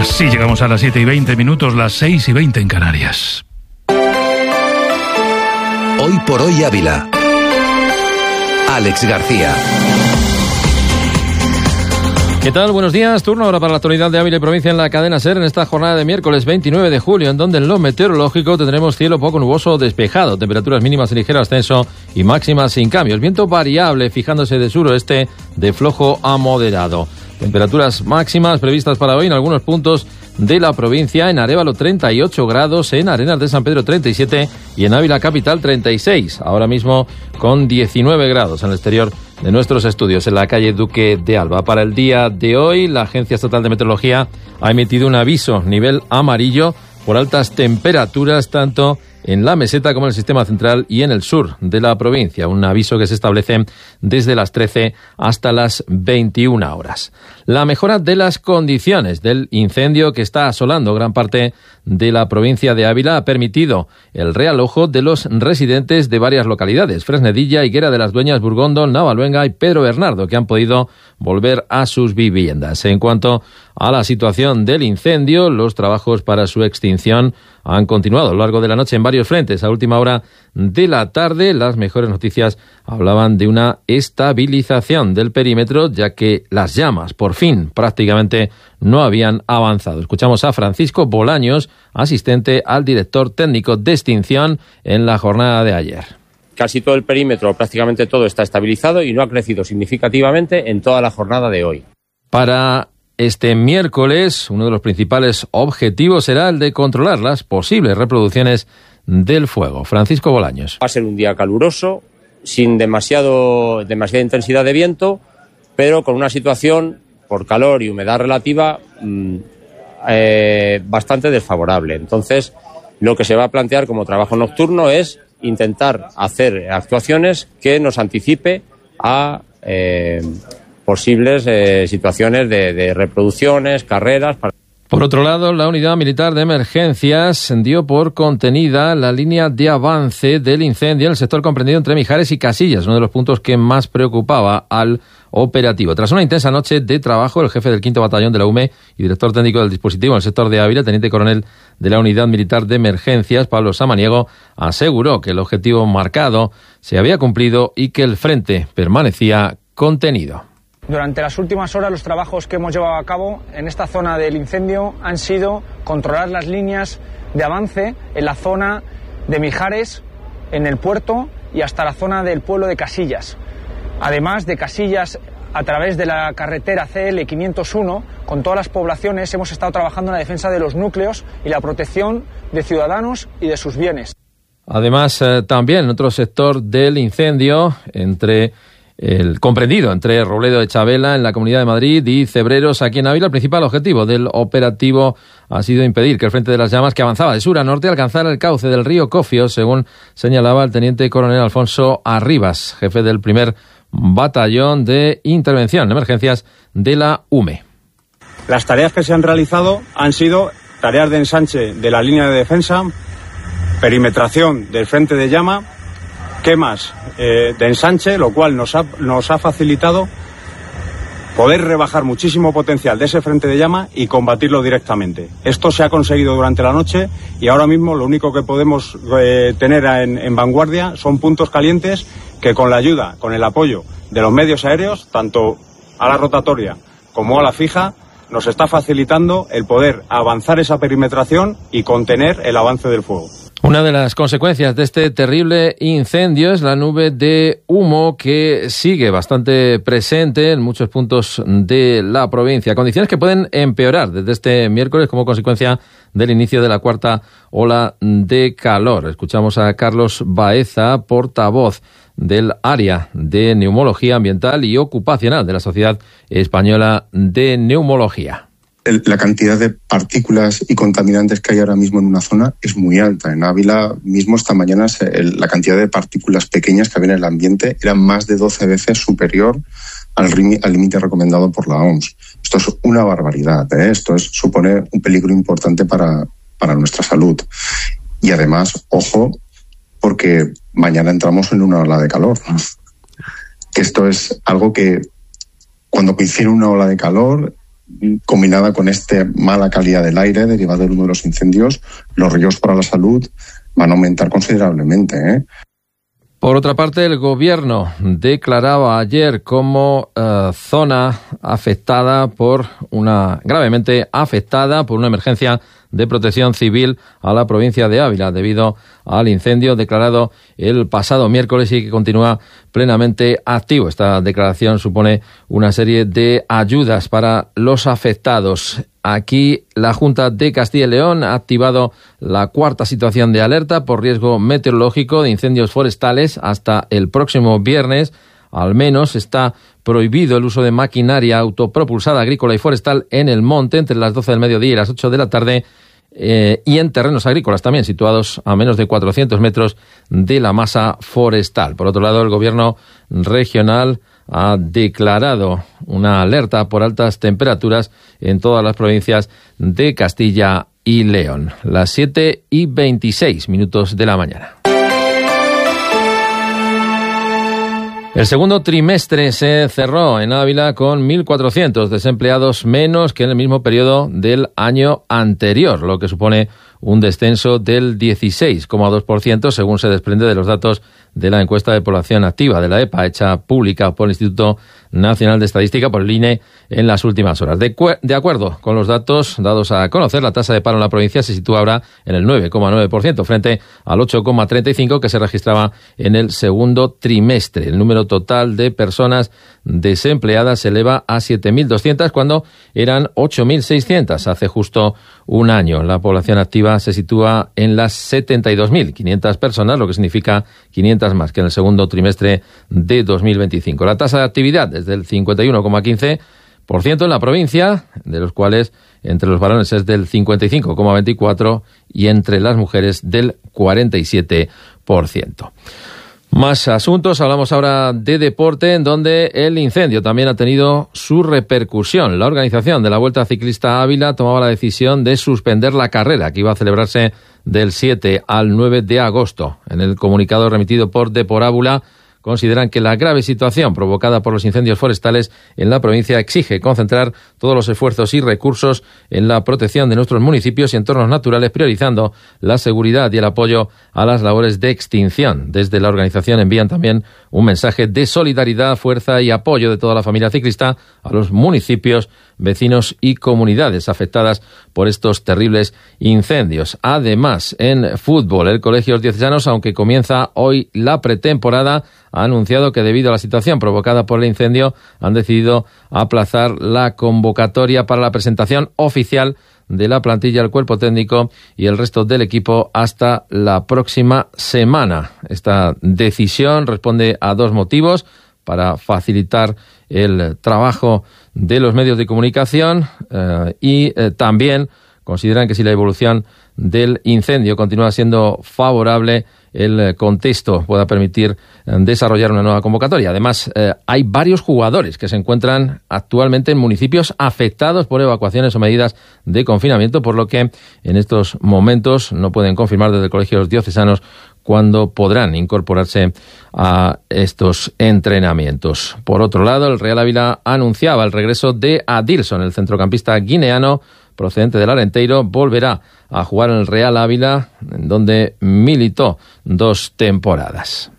Así llegamos a las 7:20, las 6:20 en Canarias. Hoy por hoy Ávila. Alex García. ¿Qué tal? Buenos días. Turno ahora para la actualidad de Ávila y provincia en la cadena SER en esta jornada de miércoles 29 de julio, en donde en lo meteorológico tendremos cielo poco nuboso despejado, temperaturas mínimas en ligero ascenso y máximas sin cambios. Viento variable fijándose de suroeste de flojo a moderado. Temperaturas máximas previstas para hoy en algunos puntos de la provincia: en Arévalo 38 grados, en Arenas de San Pedro 37 y en Ávila capital 36. Ahora mismo con 19 grados en el exterior de nuestros estudios en la calle Duque de Alba. Para el día de hoy, la Agencia Estatal de Meteorología ha emitido un aviso nivel amarillo por altas temperaturas tanto en la meseta como en el sistema central y en el sur de la provincia. Un aviso que se establece desde las 13 hasta las 21 horas. La mejora de las condiciones del incendio que está asolando gran parte de la provincia de Ávila ha permitido el realojo de los residentes de varias localidades: Fresnedilla, Higuera de las Dueñas, Burgondo, Navaluenga y Pedro Bernardo, que han podido volver a sus viviendas. En cuanto a la situación del incendio, los trabajos para su extinción han continuado a lo largo de la noche en varios frentes. A última hora de la tarde, las mejores noticias hablaban de una estabilización del perímetro, ya que las llamas, por fin, prácticamente no habían avanzado. Escuchamos a Francisco Bolaños, asistente al director técnico de extinción, en la jornada de ayer. Casi todo el perímetro, prácticamente todo, está estabilizado y no ha crecido significativamente en toda la jornada de hoy. Para este miércoles, uno de los principales objetivos será el de controlar las posibles reproducciones del fuego. Francisco Bolaños. Va a ser un día caluroso, sin demasiada intensidad de viento, pero con una situación por calor y humedad relativa bastante desfavorable. Entonces, lo que se va a plantear como trabajo nocturno es intentar hacer actuaciones que nos anticipe a posibles situaciones de reproducciones, carreras. Por otro lado, la Unidad Militar de Emergencias dio por contenida la línea de avance del incendio en el sector comprendido entre Mijares y Casillas, uno de los puntos que más preocupaba al operativo. Tras una intensa noche de trabajo, el jefe del 5º Batallón de la UME y director técnico del dispositivo en el sector de Ávila, teniente coronel de la Unidad Militar de Emergencias, Pablo Samaniego, aseguró que el objetivo marcado se había cumplido y que el frente permanecía contenido. Durante las últimas horas, los trabajos que hemos llevado a cabo en esta zona del incendio han sido controlar las líneas de avance en la zona de Mijares, en el puerto y hasta la zona del pueblo de Casillas. Además de Casillas, a través de la carretera CL 501, con todas las poblaciones hemos estado trabajando en la defensa de los núcleos y la protección de ciudadanos y de sus bienes. Además, también en otro sector del incendio, comprendido entre Robledo de Chabela, en la Comunidad de Madrid, y Cebreros, aquí en Ávila, el principal objetivo del operativo ha sido impedir que el frente de las llamas, que avanzaba de sur a norte, alcanzara el cauce del río Cofio, según señalaba el teniente coronel Alfonso Arribas, jefe del 1er Batallón de Intervención en Emergencias de la UME. Las tareas que se han realizado han sido tareas de ensanche de la línea de defensa, perimetración del frente de llama, quemas de ensanche, lo cual nos ha facilitado poder rebajar muchísimo potencial de ese frente de llama y combatirlo directamente. Esto se ha conseguido durante la noche y ahora mismo lo único que podemos tener en vanguardia son puntos calientes que, con la ayuda, con el apoyo de los medios aéreos, tanto a la rotatoria como a la fija, nos está facilitando el poder avanzar esa perimetración y contener el avance del fuego. Una de las consecuencias de este terrible incendio es la nube de humo que sigue bastante presente en muchos puntos de la provincia. Condiciones que pueden empeorar desde este miércoles como consecuencia del inicio de la 4ª ola de calor. Escuchamos a Carlos Baeza, portavoz del área de neumología ambiental y ocupacional de la Sociedad Española de Neumología. La cantidad de partículas y contaminantes que hay ahora mismo en una zona es muy alta. En Ávila mismo esta mañana la cantidad de partículas pequeñas que había en el ambiente era más de 12 veces superior al límite recomendado por la OMS. Esto es una barbaridad, ¿eh? Esto supone un peligro importante para nuestra salud. Y además, ojo, porque mañana entramos en una ola de calor. Esto es algo que, cuando coincide una ola de calor, combinada con esta mala calidad del aire derivada del humo de los incendios, los riesgos para la salud van a aumentar considerablemente, ¿eh? Por otra parte, el gobierno declaraba ayer como zona gravemente afectada por una emergencia de protección civil a la provincia de Ávila debido al incendio declarado el pasado miércoles y que continúa plenamente activo. Esta declaración supone una serie de ayudas para los afectados. Aquí la Junta de Castilla y León ha activado la cuarta situación de alerta por riesgo meteorológico de incendios forestales hasta el próximo viernes. Al menos está prohibido el uso de maquinaria autopropulsada agrícola y forestal en el monte entre las 12 del mediodía y las 8 de la tarde y en terrenos agrícolas también situados a menos de 400 metros de la masa forestal. Por otro lado, el gobierno regional ha declarado una alerta por altas temperaturas en todas las provincias de Castilla y León. Las 7:26 de la mañana. El segundo trimestre se cerró en Ávila con 1.400 desempleados menos que en el mismo periodo del año anterior, lo que supone un descenso del 16,2%, según se desprende de los datos de la encuesta de población activa de la EPA, hecha pública por el Instituto Nacional de Estadística, por el INE, en las últimas horas. De acuerdo con los datos dados a conocer, la tasa de paro en la provincia se sitúa ahora en el 9,9%, frente al 8,35% que se registraba en el segundo trimestre. El número total de personas desempleadas se eleva a 7.200 cuando eran 8.600 hace justo un año. La población activa se sitúa en las 72.500 personas, lo que significa 500 más que en el segundo trimestre de 2025. La tasa de actividad es del 51,15% en la provincia, de los cuales entre los varones es del 55,24% y entre las mujeres del 47%. Más asuntos, hablamos ahora de deporte, en donde el incendio también ha tenido su repercusión. La organización de la Vuelta Ciclista Ávila tomaba la decisión de suspender la carrera, que iba a celebrarse del 7 al 9 de agosto. En el comunicado remitido por Deporábula, consideran que la grave situación provocada por los incendios forestales en la provincia exige concentrar todos los esfuerzos y recursos en la protección de nuestros municipios y entornos naturales, priorizando la seguridad y el apoyo a las labores de extinción. Desde la organización envían también un mensaje de solidaridad, fuerza y apoyo de toda la familia ciclista a los municipios, vecinos y comunidades afectadas por estos terribles incendios. Además, en fútbol, el Colegios Diocesanos, aunque comienza hoy la pretemporada, ha anunciado que debido a la situación provocada por el incendio han decidido aplazar la convocatoria para la presentación oficial de la plantilla, el cuerpo técnico y el resto del equipo hasta la próxima semana. Esta decisión responde a dos motivos: para facilitar el trabajo de los medios de comunicación y también consideran que si la evolución del incendio continúa siendo favorable, el contexto pueda permitir desarrollar una nueva convocatoria. Además, hay varios jugadores que se encuentran actualmente en municipios afectados por evacuaciones o medidas de confinamiento, por lo que en estos momentos no pueden confirmar desde Colegios Diocesanos cuándo podrán incorporarse a estos entrenamientos. Por otro lado, el Real Ávila anunciaba el regreso de Adilson, el centrocampista guineano procedente del Arenteiro, volverá a jugar en el Real Ávila, en donde militó 2 temporadas.